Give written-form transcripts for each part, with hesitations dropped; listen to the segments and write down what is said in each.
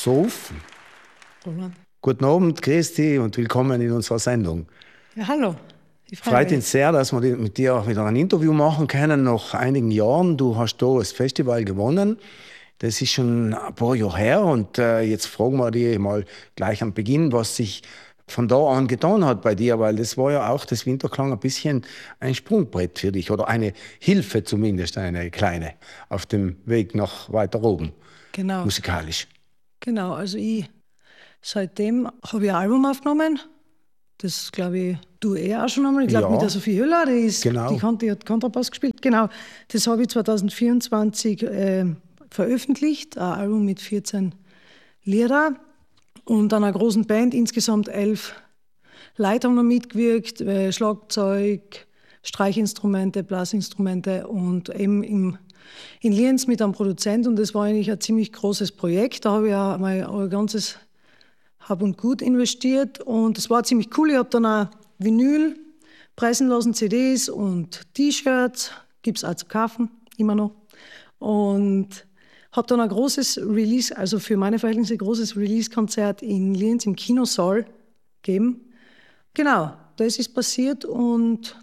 so offen. Roland. Guten Abend, Christi, und willkommen in unserer Sendung. Ja, hallo. Freut uns sehr, dass wir mit dir auch wieder ein Interview machen können, nach einigen Jahren. Du hast da das Festival gewonnen. Das ist schon ein paar Jahre her und jetzt fragen wir dich mal gleich am Beginn, was sich von da an getan hat bei dir, weil das war ja auch das Winterklang ein bisschen ein Sprungbrett für dich oder eine Hilfe zumindest, eine kleine, auf dem Weg nach weiter oben, Genau. musikalisch. Genau, also seitdem habe ich ein Album aufgenommen. Das, glaube ich, du auch schon einmal. Ich glaube, mit der Sophie Höller, die hat Kontrabass gespielt. Genau, das habe ich 2024 veröffentlicht. Ein Album mit 14 Lieder und einer großen Band. Insgesamt 11 Leute haben da mitgewirkt. Schlagzeug, Streichinstrumente, Blasinstrumente und eben in Lienz mit einem Produzent. Und das war eigentlich ein ziemlich großes Projekt. Da habe ich auch mein ganzes Hab und Gut investiert und es war ziemlich cool. Ich habe dann auch Vinyl pressen lassen, CDs und T-Shirts, gibt es auch zu kaufen, immer noch. Und habe dann ein großes Release, also für meine Verhältnisse ein großes Release-Konzert in Linz im Kinosaal gegeben. Genau, das ist passiert und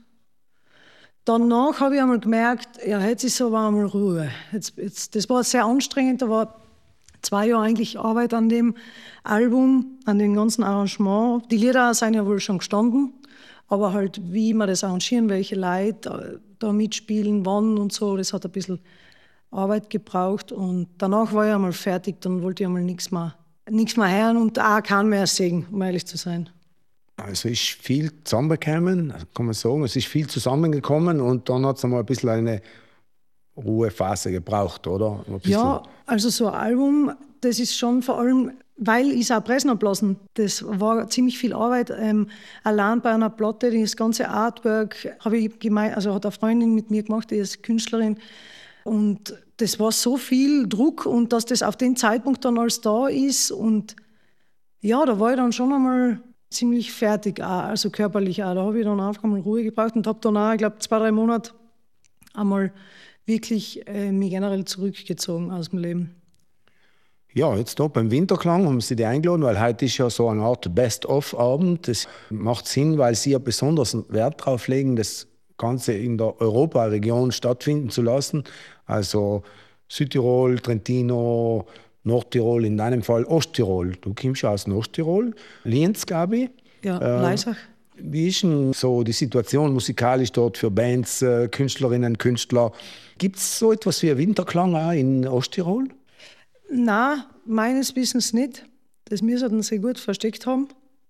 danach habe ich einmal gemerkt, ja, jetzt ist aber einmal Ruhe. Das war sehr anstrengend, da war 2 Jahre eigentlich Arbeit an dem Album, an dem ganzen Arrangement. Die Lieder sind ja wohl schon gestanden, aber halt, wie man das arrangieren, welche Leute da mitspielen, wann und so, das hat ein bisschen Arbeit gebraucht. Und danach war ich einmal fertig, dann wollte ich einmal nichts mehr hören und auch keinen mehr sehen, um ehrlich zu sein. Also ist viel zusammengekommen, kann man sagen. Es ist viel zusammengekommen und dann hat es einmal ein bisschen eine Ruhephase gebraucht, oder? Ja, also so ein Album, das ist schon vor allem, weil ich es auch pressen habe lassen. Das war ziemlich viel Arbeit. Allein bei einer Platte, das ganze Artwork habe ich also hat eine Freundin mit mir gemacht, die ist Künstlerin. Und das war so viel Druck und dass das auf den Zeitpunkt dann alles da ist. Und ja, da war ich dann schon einmal ziemlich fertig, auch, also körperlich auch. Da habe ich dann einfach mal Ruhe gebraucht und habe dann auch, ich glaube, 2-3 Monate einmal wirklich mich generell zurückgezogen aus dem Leben. Ja, jetzt hier beim Winterklang haben Sie die eingeladen, weil heute ist ja so eine Art Best-of-Abend. Das macht Sinn, weil Sie ja besonders Wert darauf legen, das Ganze in der Europaregion stattfinden zu lassen. Also Südtirol, Trentino, Nordtirol, in deinem Fall Osttirol. Du kommst ja aus Nordtirol, Lienz, glaube ich. Ja, Leisach. Wie ist denn so die Situation musikalisch dort für Bands, Künstlerinnen, Künstler? Gibt es so etwas wie ein Winterklang auch in Osttirol? Nein, meines Wissens nicht. Das müssen sie gut versteckt haben.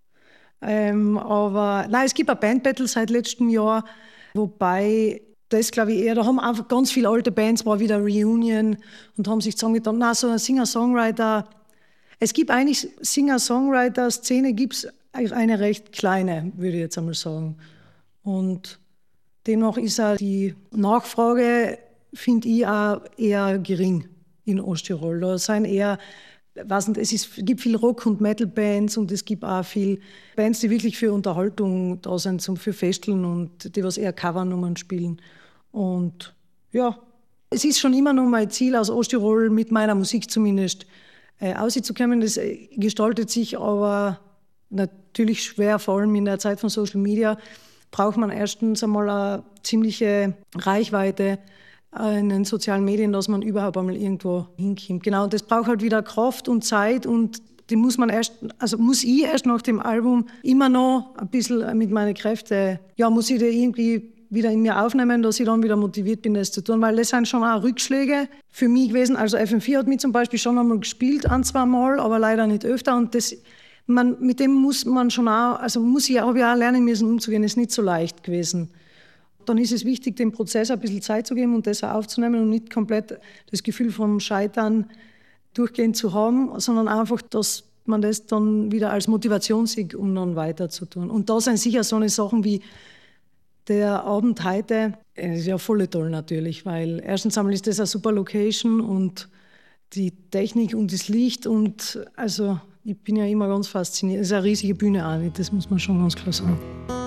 Aber nein, es gibt ein Bandbattle seit letztem Jahr, wobei das, glaube ich, eher, da haben einfach ganz viele alte Bands, war wieder Reunion und haben sich zusammengetan. Nein, so ein Singer-Songwriter, es gibt eigentlich Singer-Songwriter-Szene, gibt es eine recht kleine, würde ich jetzt einmal sagen. Und demnach ist auch die Nachfrage, finde ich, auch eher gering in Osttirol. Da sind eher, es gibt viel Rock- und Metal-Bands und es gibt auch viel Bands, die wirklich für Unterhaltung da sind, für Festeln und die was eher Covernummern spielen. Und ja, es ist schon immer noch mein Ziel, aus Osttirol mit meiner Musik zumindest auszukommen. Das gestaltet sich aber natürlich schwer, vor allem in der Zeit von Social Media braucht man erstens einmal eine ziemliche Reichweite in den sozialen Medien, dass man überhaupt einmal irgendwo hinkommt. Genau, und das braucht halt wieder Kraft und Zeit und die muss ich erst nach dem Album immer noch ein bisschen mit meinen Kräften, muss ich die irgendwie wieder in mir aufnehmen, dass ich dann wieder motiviert bin, das zu tun, weil das sind schon auch Rückschläge für mich gewesen. Also FM4 hat mich zum Beispiel schon einmal gespielt, 1-2 Mal, aber leider nicht öfter und mit dem muss man schon auch, also habe ich auch lernen müssen, umzugehen, ist nicht so leicht gewesen. Dann ist es wichtig, dem Prozess ein bisschen Zeit zu geben und das auch aufzunehmen und nicht komplett das Gefühl vom Scheitern durchgehend zu haben, sondern einfach, dass man das dann wieder als Motivation sieht, um dann weiter zu tun. Und da sind sicher so eine Sachen wie der Abend heute, ist ja voll toll natürlich, weil erstens einmal ist das eine super Location und die Technik und das Licht und also ich bin ja immer ganz fasziniert. Es ist eine riesige Bühne auch nicht, das muss man schon ganz klar sagen.